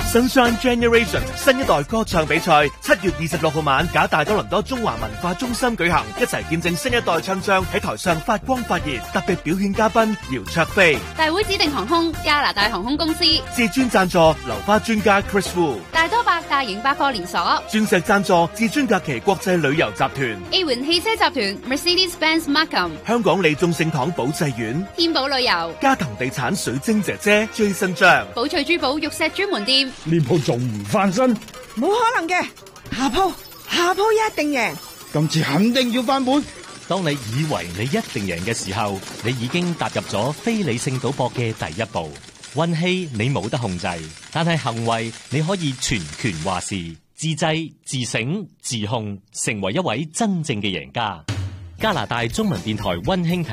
Sunshine Generation 新一代歌唱比賽7月26號晚，假大多倫多中華文化中心舉行，一齊見證新一代唱將喺台上發光發熱。特別表演嘉賓姚焯菲， 大會指定航空加拿大航空公司， 至尊贊助流花專家 Chris Wu， 大多百大型百貨連鎖， 鑽石贊助至尊假期國際旅遊集團， A 環汽車集團 Mercedes-Benz Markham， 香港利眾聖堂保濟院， 天寶旅遊， 嘉騰地產水晶姐姐最新張， 寶翠珠寶玉石專門店。 呢鋪仲唔翻身？ 冇可能嘅，下鋪一定贏， 今次肯定要翻本。 當你以為你一定贏嘅時候，你已經踏入咗非理性賭博嘅第一步。運氣你冇得控制，但係行為你可以全權話事。自制、自省、自控，成為一位真正嘅贏家。加拿大中文電台溫馨提